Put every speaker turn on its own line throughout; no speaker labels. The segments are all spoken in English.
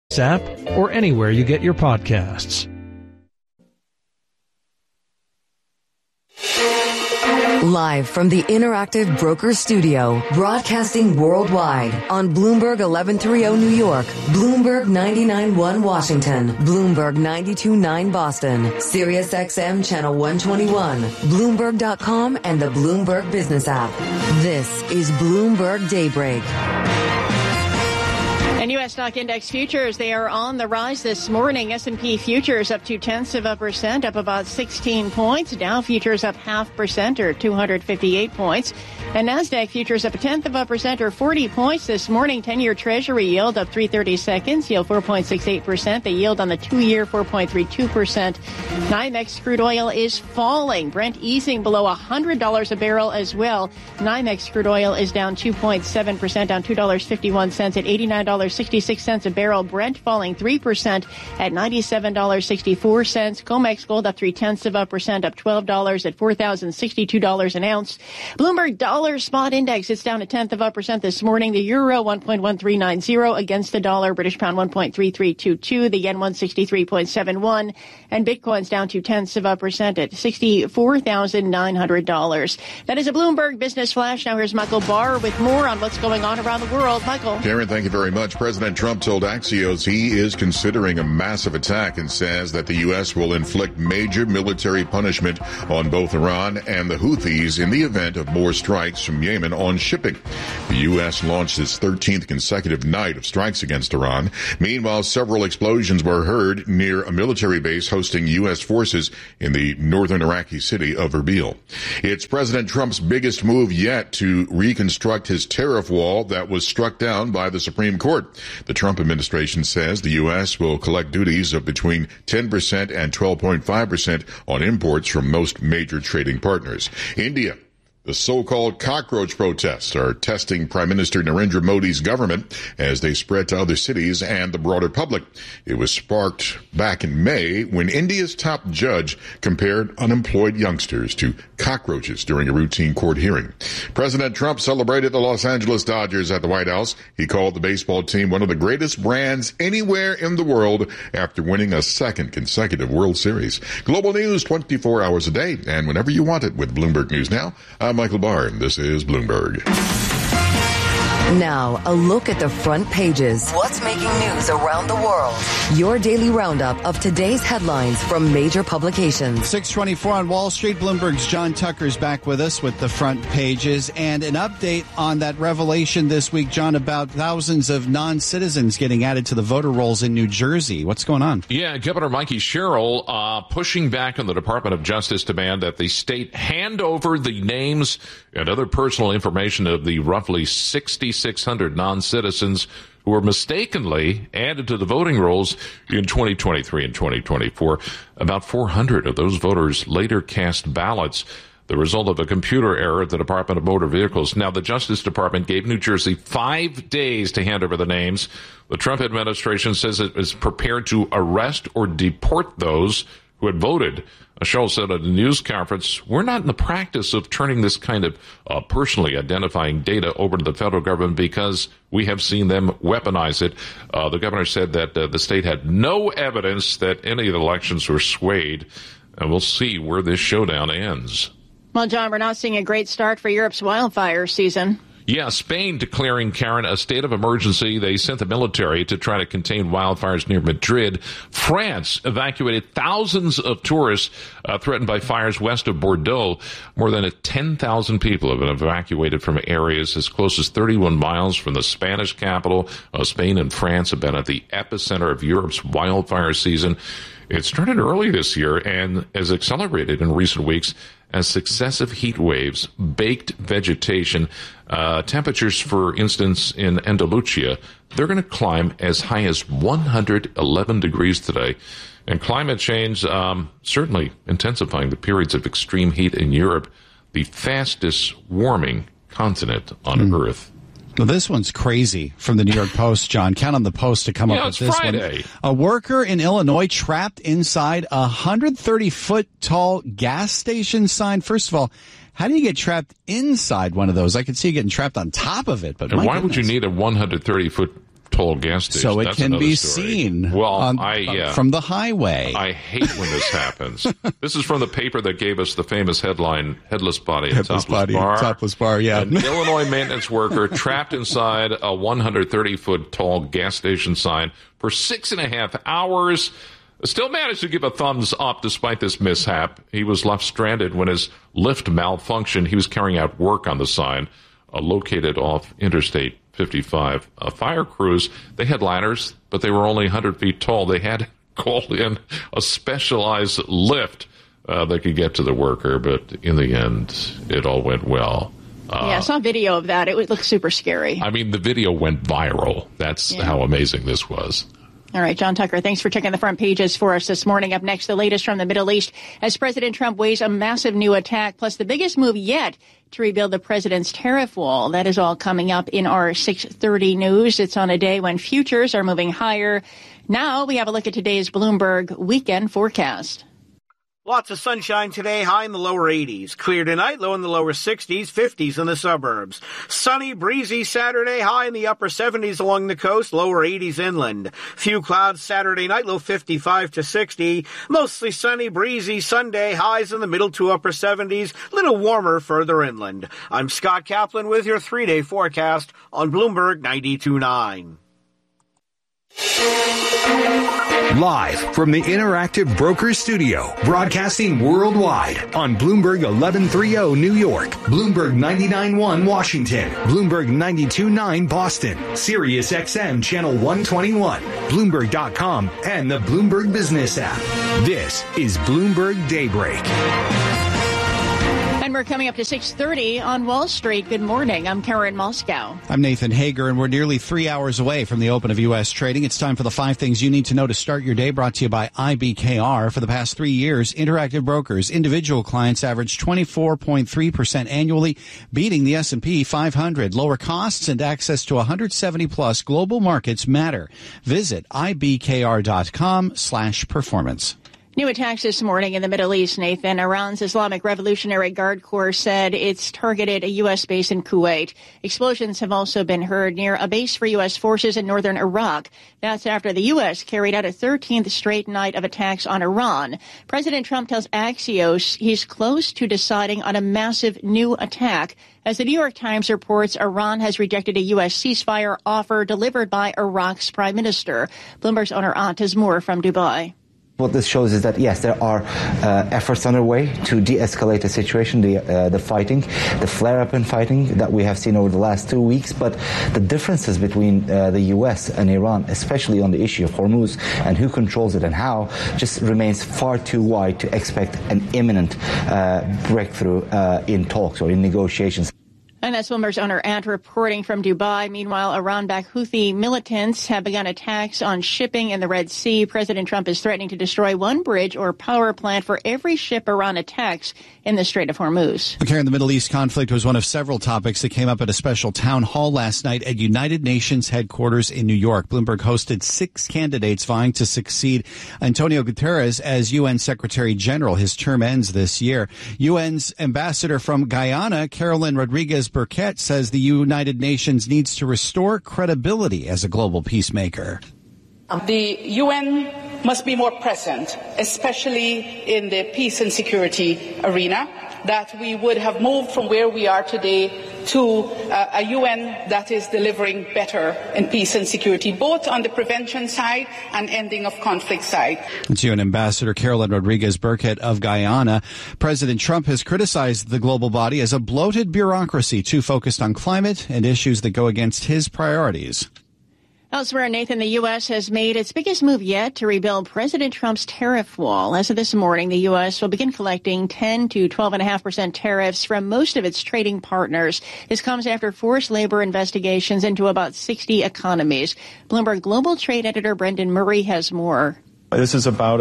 app or anywhere you get your podcasts.
Live from the Interactive Brokers Studio, broadcasting worldwide on Bloomberg 1130 New York, Bloomberg 99.1 Washington, Bloomberg 92.9 Boston, Sirius XM Channel 121, Bloomberg.com, and the Bloomberg Business app. This is Bloomberg Daybreak.
And U.S. stock index futures, they are on the rise this morning. S&P futures up 0.2%, up about 16 points. Dow futures up 0.5% or 258 points. And NASDAQ futures up 0.1% or 40 points this morning. 10-year Treasury yield up 3/32, yield 4.68%. The yield on the 2-year 4.32%. NYMEX crude oil is falling. Brent easing below $100 a barrel as well. NYMEX crude oil is down 2.7%, down $2.51 at $89.66 a barrel. Brent falling 3% at $97.64. COMEX gold up 0.3%, up $12 at $4,062 an ounce. Bloomberg dollar spot index, it's down 0.1% this morning. The euro 1.1390 against the dollar. British pound 1.3322. The yen 163.71. And Bitcoin's down 0.2% at $64,900. That is a Bloomberg Business Flash. Now here's Michael Barr with more on what's going on around the world. Michael.
Karen, thank you very much. President Trump told Axios he is considering a massive attack and says that the U.S. will inflict major military punishment on both Iran and the Houthis in the event of more strikes from Yemen on shipping. The U.S. launched its 13th consecutive night of strikes against Iran. Meanwhile, several explosions were heard near a military base hosting U.S. forces in the northern Iraqi city of Erbil. It's President Trump's biggest move yet to reconstruct his tariff wall that was struck down by the Supreme Court. The Trump administration says the U.S. will collect duties of between 10% and 12.5% on imports from most major trading partners. India. The so-called cockroach protests are testing Prime Minister Narendra Modi's government as they spread to other cities and the broader public. It was sparked back in May when India's top judge compared unemployed youngsters to cockroaches during a routine court hearing. President Trump celebrated the Los Angeles Dodgers at the White House. He called the baseball team one of the greatest brands anywhere in the world after winning a second consecutive World Series. Global news 24 hours a day and whenever you want it with Bloomberg News Now. I'm Michael Barr, and this is Bloomberg.
Now, a look at the front pages. What's making news around the world? Your daily roundup of today's headlines from major publications.
6:24 on Wall Street. Bloomberg's John Tucker's back with us with the front pages and an update on that revelation this week, John, about thousands of non-citizens getting added to the voter rolls in New Jersey. What's going on?
Yeah, Governor Mikey Sherrill pushing back on the Department of Justice demand that the state hand over the names and other personal information of the roughly 6,600 non-citizens who were mistakenly added to the voting rolls in 2023 and 2024. About 400 of those voters later cast ballots, the result of a computer error at the Department of Motor Vehicles. Now, the Justice Department gave New Jersey 5 days to hand over the names. The Trump administration says it is prepared to arrest or deport those who had voted. Sherrill said at a news conference, "We're not in the practice of turning this kind of personally identifying data over to the federal government because we have seen them weaponize it." The governor said that the state had no evidence that any of the elections were swayed. And we'll see where this showdown ends.
Well, John, we're not seeing a great start for Europe's wildfire season.
Yeah, Spain declaring, Karen, a state of emergency. They sent the military to try to contain wildfires near Madrid. France evacuated thousands of tourists threatened by fires west of Bordeaux. More than 10,000 people have been evacuated from areas as close as 31 miles from the Spanish capital. Spain and France have been at the epicenter of Europe's wildfire season. It started early this year and has accelerated in recent weeks as successive heat waves baked vegetation. Temperatures, for instance, in Andalusia, they're going to climb as high as 111 degrees today. And climate change certainly intensifying the periods of extreme heat in Europe, the fastest warming continent on Earth.
Well, this one's crazy from the New York Post, John. Count on the Post to come up with this
Friday.
one. A worker in Illinois trapped inside a 130-foot tall gas station sign. First of all, how do you get trapped inside one of those? I could see you getting trapped on top of it, but
and why would you need a 130-foot toll gas stations.
So it
That's
can be
story.
seen from the highway.
I hate when this happens. This is from the paper that gave us the famous headline, Headless Body at
Topless Bar, yeah.
An Illinois maintenance worker trapped inside a 130-foot tall gas station sign for 6.5 hours. Still managed to give a thumbs up despite this mishap. He was left stranded when his lift malfunctioned. He was carrying out work on the sign, located off Interstate 55. Fire crews, they had ladders, but they were only 100 feet tall. They had called in a specialized lift that could get to the worker, but in the end, it all went well.
I saw a video of that. It would look super scary.
I mean, the video went viral. That's how amazing this was.
All right, John Tucker, thanks for checking the front pages for us this morning. Up next, the latest from the Middle East as President Trump weighs a massive new attack, plus the biggest move yet to rebuild the president's tariff wall. That is all coming up in our 6:30 news. It's on a day when futures are moving higher. Now we have a look at today's Bloomberg weekend forecast.
Lots of sunshine today, high in the lower 80s. Clear tonight, low in the lower 60s, 50s in the suburbs. Sunny, breezy Saturday, high in the upper 70s along the coast, lower 80s inland. Few clouds Saturday night, low 55 to 60. Mostly sunny, breezy Sunday, highs in the middle to upper 70s, little warmer further inland. I'm Scott Kaplan with your 3-day forecast on Bloomberg 92.9.
Live from the Interactive Brokers Studio, broadcasting worldwide on Bloomberg 1130 New York, Bloomberg 99.1 Washington, Bloomberg 92.9 Boston, Sirius XM Channel 121, Bloomberg.com, and the Bloomberg Business app. This is Bloomberg Daybreak.
And we're coming up to 6:30 on Wall Street. Good morning. I'm Karen Moscow.
I'm Nathan Hager, and we're nearly 3 hours away from the open of U.S. trading. It's time for the 5 things you need to know to start your day, brought to you by IBKR. For the past 3 years, Interactive Brokers individual clients averaged 24.3% annually, beating the S&P 500. Lower costs and access to 170-plus global markets matter. Visit ibkr.com/performance.
New attacks this morning in the Middle East, Nathan. Iran's Islamic Revolutionary Guard Corps said it's targeted a U.S. base in Kuwait. Explosions have also been heard near a base for U.S. forces in northern Iraq. That's after the U.S. carried out a 13th straight night of attacks on Iran. President Trump tells Axios he's close to deciding on a massive new attack. As the New York Times reports, Iran has rejected a U.S. ceasefire offer delivered by Iraq's prime minister. Bloomberg's Oner Ant more from Dubai.
What this shows is that, yes, there are efforts underway to de-escalate the situation, the fighting, the flare-up in fighting that we have seen over the last 2 weeks. But the differences between the U.S. and Iran, especially on the issue of Hormuz and who controls it and how, just remains far too wide to expect an imminent breakthrough in talks or in negotiations.
And that's Bloomberg's Oner Ant reporting from Dubai. Meanwhile, Iran-backed Houthi militants have begun attacks on shipping in the Red Sea. President Trump is threatening to destroy one bridge or power plant for every ship Iran attacks in the Strait of Hormuz.
Karen, the Middle East conflict was one of several topics that came up at a special town hall last night at United Nations headquarters in New York. Bloomberg hosted 6 candidates vying to succeed Antonio Guterres as UN Secretary General. His term ends this year. UN's ambassador from Guyana, Carolyn Rodriguez Burkett, says the United Nations needs to restore credibility as a global peacemaker.
The UN must be more present, especially in the peace and security arena, that we would have moved from where we are today to a UN that is delivering better in peace and security, both on the prevention side and ending of conflict side.
It's UN Ambassador Carolyn Rodriguez Burkett of Guyana. President Trump has criticized the global body as a bloated bureaucracy too focused on climate and issues that go against his priorities.
Elsewhere, Nathan, the U.S. has made its biggest move yet to rebuild President Trump's tariff wall. As of this morning, the U.S. will begin collecting 10 to 12.5% tariffs from most of its trading partners. This comes after forced labor investigations into about 60 economies. Bloomberg Global Trade Editor Brendan Murray has more.
This is about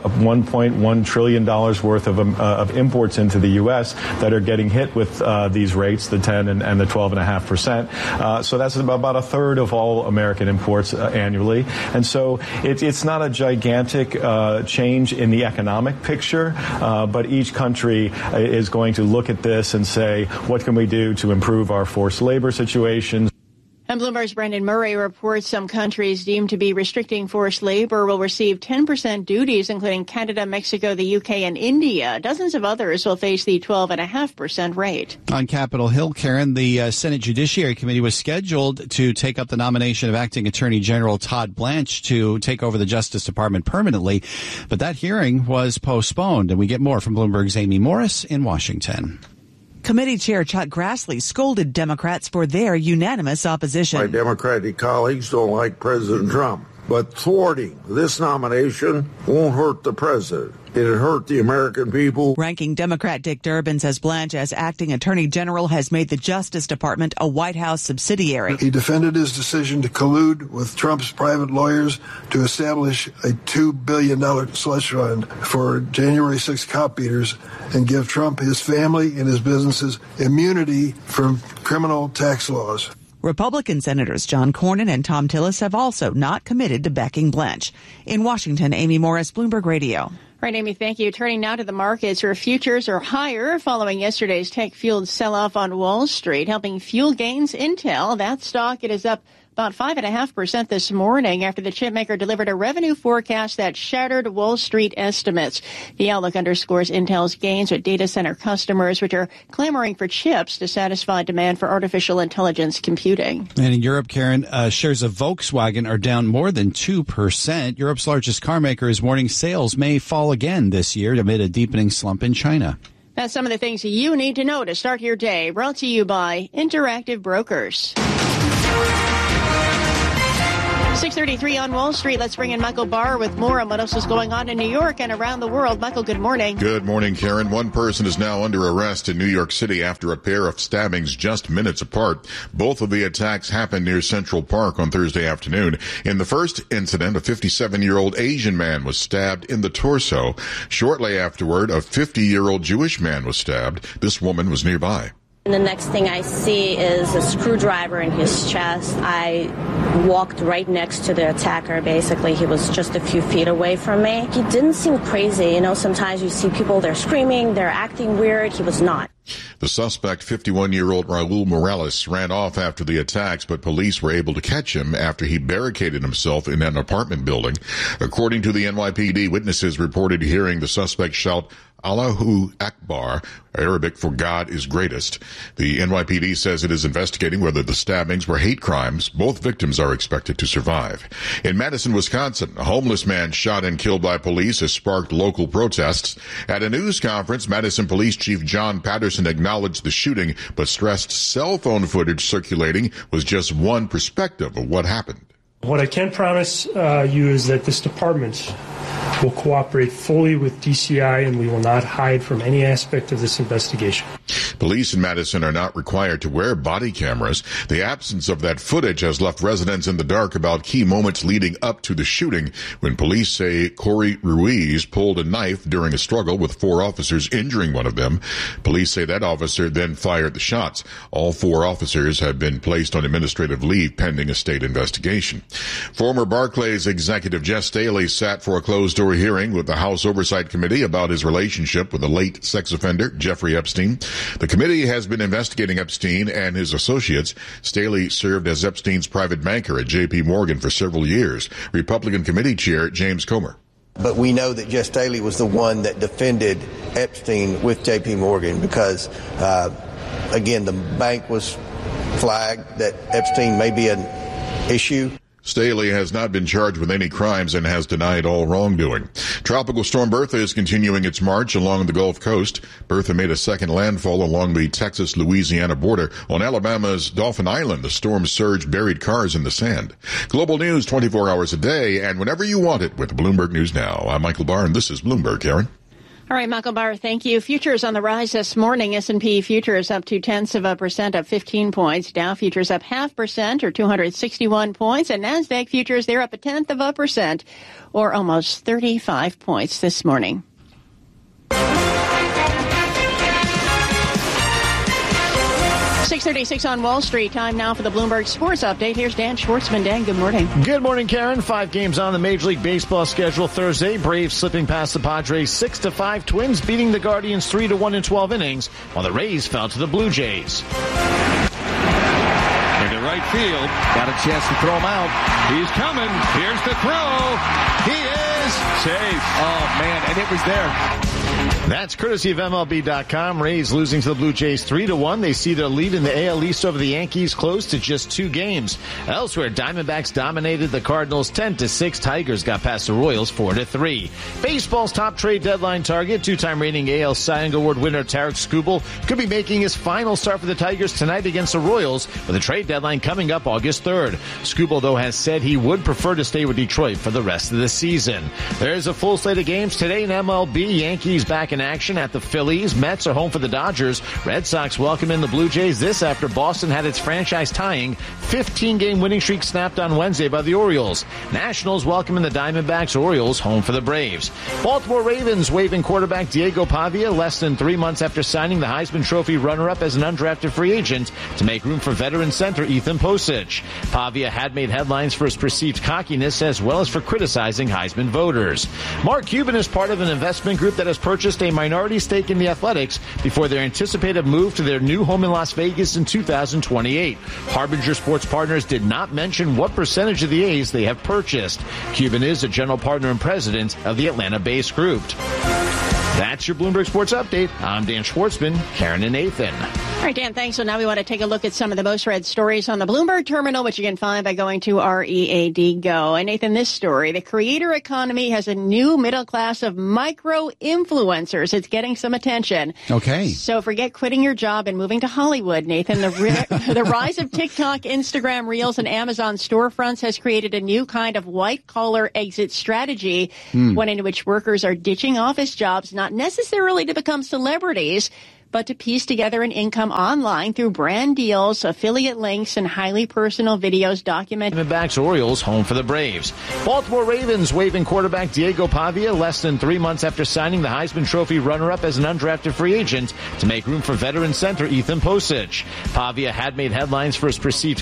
$1.1 trillion worth of imports into the U.S. that are getting hit with these rates, the 10 and the 12.5%. So that's about a third of all American imports annually. And so it's not a gigantic change in the economic picture, but each country is going to look at this and say, what can we do to improve our forced labor situations?
And Bloomberg's Brendan Murray reports some countries deemed to be restricting forced labor will receive 10% duties, including Canada, Mexico, the UK, and India. Dozens of others will face the 12.5% rate.
On Capitol Hill, Karen, the Senate Judiciary Committee was scheduled to take up the nomination of Acting Attorney General Todd Blanche to take over the Justice Department permanently. But that hearing was postponed. And we get more from Bloomberg's Amy Morris in Washington.
Committee Chair Chuck Grassley scolded Democrats for their unanimous opposition.
My Democratic colleagues don't like President Trump, but thwarting this nomination won't hurt the president. It'll hurt the American people.
Ranking Democrat Dick Durbin says Blanche, as acting attorney general, has made the Justice Department a White House subsidiary.
He defended his decision to collude with Trump's private lawyers to establish a $2 billion slush fund for January 6 cop beaters and give Trump, his family, and his businesses immunity from criminal tax laws.
Republican Senators John Cornyn and Thom Tillis have also not committed to backing Blanche. In Washington, Amy Morris, Bloomberg Radio.
Right, Amy, thank you. Turning now to the markets, where futures are higher following yesterday's tech-fueled sell-off on Wall Street, helping fuel gains. Intel, that stock, it is up about 5.5% this morning after the chipmaker delivered a revenue forecast that shattered Wall Street estimates. The outlook underscores Intel's gains with data center customers, which are clamoring for chips to satisfy demand for artificial intelligence computing.
And in Europe, Karen, shares of Volkswagen are down more than 2%. Europe's largest car maker is warning sales may fall again this year amid a deepening slump in China.
That's some of the things you need to know to start your day. Brought to you by Interactive Brokers. 6:33 on Wall Street. Let's bring in Michael Barr with more on what else is going on in New York and around the world. Michael, good morning.
Good morning, Karen. One person is now under arrest in New York City after a pair of stabbings just minutes apart. Both of the attacks happened near Central Park on Thursday afternoon. In the first incident, a 57-year-old Asian man was stabbed in the torso. Shortly afterward, a 50-year-old Jewish man was stabbed. This woman was nearby.
The next thing I see is a screwdriver in his chest. I walked right next to the attacker, basically. He was just a few feet away from me. He didn't seem crazy. You know, sometimes you see people, they're screaming, they're acting weird. He was not.
The suspect, 51-year-old Raul Morales, ran off after the attacks, but police were able to catch him after he barricaded himself in an apartment building. According to the NYPD, witnesses reported hearing the suspect shout, Allahu Akbar, Arabic for God is greatest. The NYPD says it is investigating whether the stabbings were hate crimes. Both victims are expected to survive. In Madison, Wisconsin, a homeless man shot and killed by police has sparked local protests. At a news conference, Madison Police Chief John Patterson acknowledged the shooting, but stressed cell phone footage circulating was just one perspective of what happened.
What I can promise you is that this department will cooperate fully with DCI, and we will not hide from any aspect of this investigation.
Police in Madison are not required to wear body cameras. The absence of that footage has left residents in the dark about key moments leading up to the shooting, when police say Corey Ruiz pulled a knife during a struggle with 4 officers, injuring one of them. Police say that officer then fired the shots. All 4 officers have been placed on administrative leave pending a state investigation. Former Barclays executive Jes Staley sat for a closed-door hearing with the House Oversight Committee about his relationship with the late sex offender Jeffrey Epstein. The committee has been investigating Epstein and his associates. Staley served as Epstein's private banker at J.P. Morgan for several years. Republican Committee Chair James Comer.
But we know that Jes Staley was the one that defended Epstein with J.P. Morgan because, again, the bank was flagged that Epstein may be an issue.
Staley has not been charged with any crimes and has denied all wrongdoing. Tropical storm Bertha is continuing its march along the Gulf Coast. Bertha made a second landfall along the Texas-Louisiana border. On Alabama's Dauphin Island, the storm's surge buried cars in the sand. Global news 24 hours a day and whenever you want it with Bloomberg News Now. I'm Michael Barr, and this is Bloomberg, Karen.
All right, Michael Barr, thank you. Futures on the rise this morning. S&P futures up 0.2%, up 15 points. Dow futures up 0.5% or 261 points. And NASDAQ futures, they're up 0.1% or almost 35 points this morning. 6:36 on Wall Street. Time now for the Bloomberg Sports Update. Here's Dan Schwartzman. Dan, good morning.
Good morning, Karen. 5 games on the Major League Baseball schedule Thursday. Braves slipping past the Padres 6-5. Twins beating the Guardians 3-1 in 12 innings, while the Rays fell to the Blue Jays.
Into right right field. Got a chance to throw him out. He's coming. Here's the throw. He is safe. Oh, man, and it was there.
That's courtesy of MLB.com. Rays losing to the Blue Jays 3-1. They see their lead in the AL East over the Yankees close to just 2 games. Elsewhere, Diamondbacks dominated the Cardinals 10-6. Tigers got past the Royals 4-3. Baseball's top trade deadline target, 2-time reigning AL Cy Young Award winner Tarik Skubal, could be making his final start for the Tigers tonight against the Royals, with the trade deadline coming up August 3rd. Skubal, though, has said he would prefer to stay with Detroit for the rest of the season. There's a full slate of games today in MLB. Yankees back in action at the Phillies. Mets are home for the Dodgers. Red Sox welcome in the Blue Jays. This after Boston had its franchise-tying 15-game winning streak snapped on Wednesday by the Orioles. Nationals welcome in the Diamondbacks. Orioles home for the Braves. Baltimore Ravens waiving quarterback Diego Pavia less than 3 months after signing the Heisman Trophy runner-up as an undrafted free agent to make room for veteran center Ethan Posich. Pavia had made headlines for his perceived cockiness as well as for criticizing Heisman voters. Mark Cuban is part of an investment group that has purchased a minority stake in the Athletics before their anticipated move to their new home in Las Vegas in 2028. Harbinger Sports Partners did not mention what percentage of the A's they have purchased. Cuban is a general partner and president of the Atlanta-based group. That's your Bloomberg Sports Update. I'm Dan Schwartzman, Karen and Nathan.
All right, Dan, thanks. So now we want to take a look at some of the most read stories on the Bloomberg terminal, which you can find by going to READ Go. And Nathan, this story, the creator economy has a new middle class of micro-influencers. It's getting some attention.
Okay.
So forget quitting your job and moving to Hollywood, Nathan. The rise of TikTok, Instagram Reels, and Amazon storefronts has created a new kind of white-collar exit strategy, one in which workers are ditching office jobs, not necessarily to become celebrities, but to piece together an income online through brand deals, affiliate links, and highly personal videos documenting.
Diamondbacks Orioles home for the Braves. Baltimore Ravens waiving quarterback Diego Pavia less than 3 months after signing the Heisman Trophy runner-up as an undrafted free agent to make room for veteran center Ethan Posich. Pavia had made headlines for his perceived